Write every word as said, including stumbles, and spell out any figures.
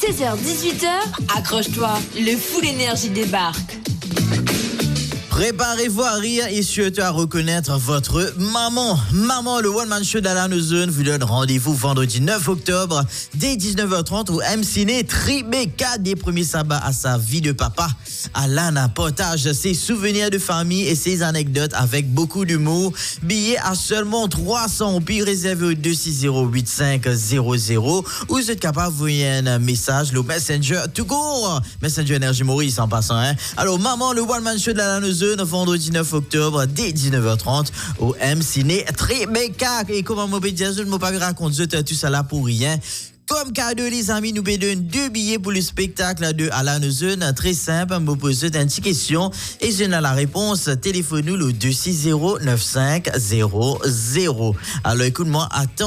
seize heures dix-huit heures, accroche-toi, le Full Énergie débarque. Préparez-vous à rire et surtout à reconnaître votre maman. Maman, le One Man Show d'Alano Zone vous donne rendez-vous vendredi neuf octobre dès dix-neuf heures trente au M Ciné Tribeca des premiers sabbats à sa vie de papa. Alana partage ses souvenirs de famille et ses anecdotes avec beaucoup d'humour. Billets à seulement trois cents puis réservé au deux six zéro huit cinq zéro zéro ou vous êtes capable d'envoyer un message le Messenger tout court. Messenger Énergie Maurice en passant. Hein? Alors, maman, le One Man Show d'Alano Zone vendredi neuf octobre dès dix-neuf heures trente au M Ciné Tribeca. Et comment mon petit je ne m'en pas raconter tout ça là pour rien. Comme cadeau, les amis, nous donnons deux billets pour le spectacle de Alano Zone. Très simple, je me pose une petite question et je n'ai la réponse. Téléphone-nous le deux six zéro neuf cinq zéro zéro. Alors écoute-moi, attends.